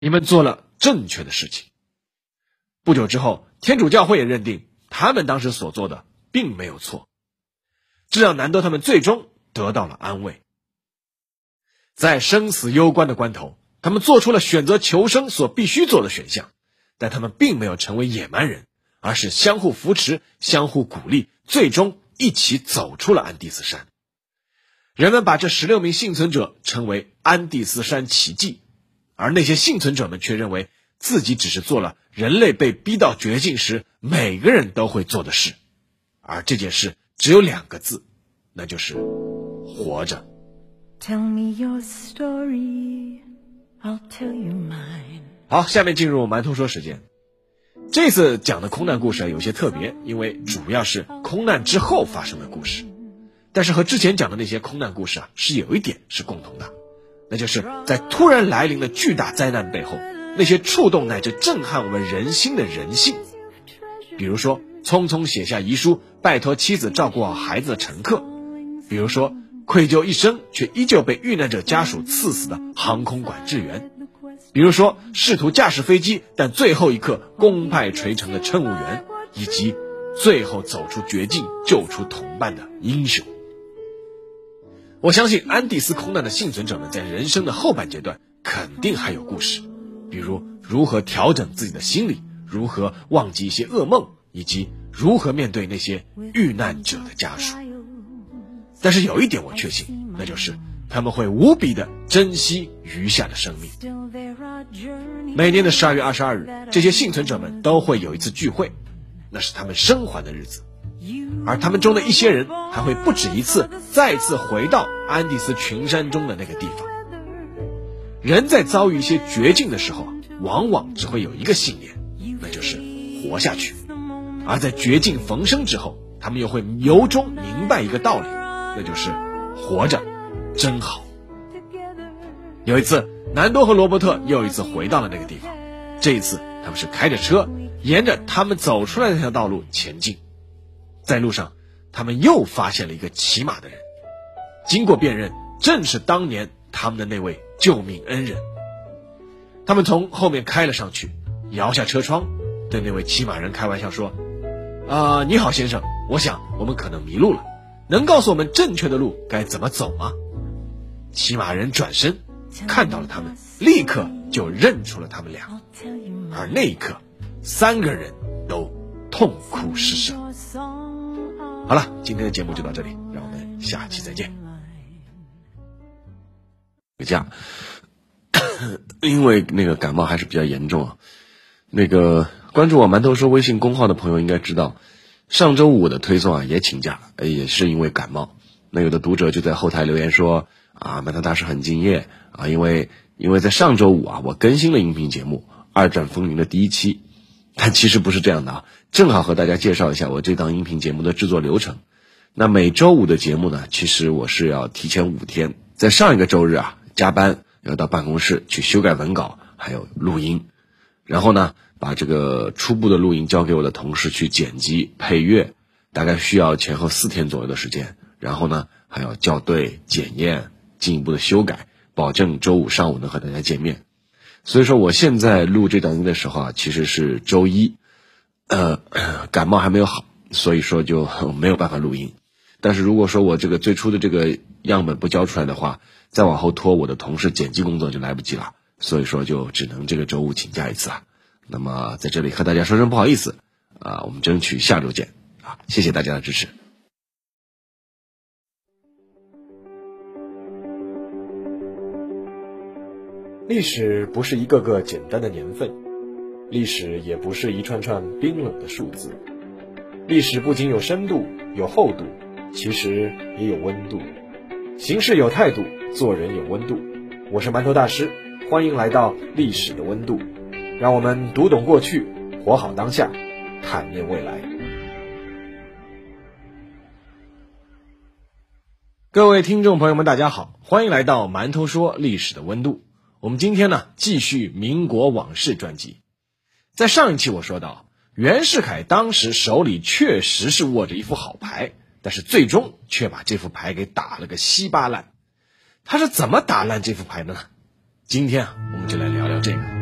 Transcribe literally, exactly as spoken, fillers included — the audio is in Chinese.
你们做了正确的事情。不久之后，天主教会也认定他们当时所做的并没有错，这让南多他们最终得到了安慰。在生死攸关的关头，他们做出了选择求生所必须做的选项，但他们并没有成为野蛮人，而是相互扶持，相互鼓励，最终一起走出了安第斯山。人们把这十六名幸存者称为安第斯山奇迹，而那些幸存者们却认为自己只是做了人类被逼到绝境时每个人都会做的事，而这件事只有两个字，那就是活着。 Tell me your story, I'll tell you mine. 好，下面进入馒头说时间。这次讲的空难故事有些特别，因为主要是空难之后发生的故事，但是和之前讲的那些空难故事啊，是有一点是共同的，那就是在突然来临的巨大灾难背后，那些触动乃至震撼我们人心的人性。比如说匆匆写下遗书拜托妻子照顾好孩子的乘客，比如说愧疚一生却依旧被遇难者家属刺死的航空管制员，比如说试图驾驶飞机但最后一刻功败垂成的乘务员，以及最后走出绝境救出同伴的英雄。我相信安第斯空难的幸存者们在人生的后半阶段肯定还有故事，比如如何调整自己的心理，如何忘记一些噩梦，以及如何面对那些遇难者的家属。但是有一点我确信，那就是他们会无比的珍惜余下的生命。每年的十二月二十二日，这些幸存者们都会有一次聚会，那是他们生还的日子，而他们中的一些人还会不止一次再次回到安第斯群山中的那个地方。人在遭遇一些绝境的时候，往往只会有一个信念，那就是活下去。而在绝境逢生之后，他们又会由衷明白一个道理，那就是活着真好。有一次，南多和罗伯特又一次回到了那个地方，这一次他们是开着车沿着他们走出来的那条道路前进。在路上，他们又发现了一个骑马的人，经过辨认，正是当年他们的那位救命恩人。他们从后面开了上去，摇下车窗，对那位骑马人开玩笑说：啊、呃，你好先生，我想我们可能迷路了，能告诉我们正确的路该怎么走吗？骑马人转身看到了他们，立刻就认出了他们俩，而那一刻三个人都痛哭失声。好了，今天的节目就到这里，让我们下期再见。 回家因为那个感冒还是比较严重啊。那个关注我馒头说微信公号的朋友应该知道，上周五的推送啊也请假了，也是因为感冒。那有的读者就在后台留言说啊，馒头大师很敬业啊，因为因为在上周五啊我更新了音频节目《二战风云》的第一期，但其实不是这样的啊，正好和大家介绍一下我这档音频节目的制作流程。那每周五的节目呢，其实我是要提前五天，在上一个周日啊加班，要到办公室去修改文稿，还有录音，然后呢把这个初步的录音交给我的同事去剪辑配乐，大概需要前后四天左右的时间，然后呢还要校对检验进一步的修改，保证周五上午能和大家见面。所以说我现在录这档音的时候啊其实是周一，呃感冒还没有好，所以说就没有办法录音。但是如果说我这个最初的这个样本不交出来的话，再往后拖我的同事剪辑工作就来不及了，所以说就只能这个周五请假一次啊。那么在这里和大家说声不好意思啊，我们争取下周见啊，谢谢大家的支持。 历史不是一个个简单的年份，历史也不是一串串冰冷的数字，历史不仅有深度有厚度，其实也有温度。行事有态度，做人有温度。我是馒头大师，欢迎来到历史的温度，让我们读懂过去，活好当下，坦面未来。各位听众朋友们大家好，欢迎来到馒头说历史的温度。我们今天呢继续民国往事专辑。在上一期我说到，袁世凯当时手里确实是握着一副好牌，但是最终却把这副牌给打了个稀巴烂。他是怎么打烂这副牌的呢？今天啊我们就来聊聊这个。